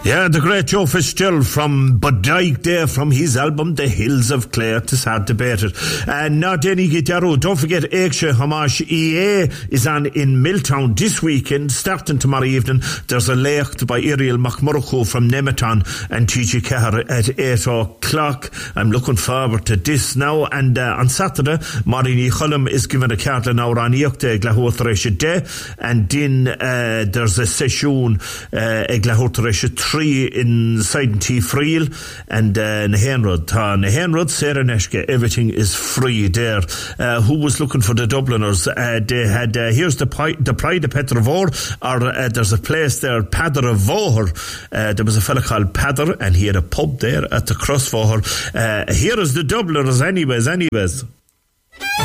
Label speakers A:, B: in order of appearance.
A: Yeah, the great Joe Fitzgerald from Bodyke there, from his album The Hills of Clare. It's hard debated. And now Denny Guitaro, don't forget Aksha Hamash EA is on in Milltown this weekend, starting tomorrow evening. There's a lecht by Ariel McMurrough from Nematon and TG Cahar at 8 o'clock. I'm looking forward to this now. And on Saturday, Marini Chullum is given a card an hour on Iokte Glahortresha Day. And then there's a session Glahortresha 3 in Sidentee Friel and Nahenrod. Nahenrod, Sarah Neshke, everything is free there. Who was looking for the Dubliners? They had, here's the Pride of Petrovor, or there's a place there, Padder of Voher. There was a fella called Padder, and he had a pub there at the Crossvoher. Here is the Dubliners anyways.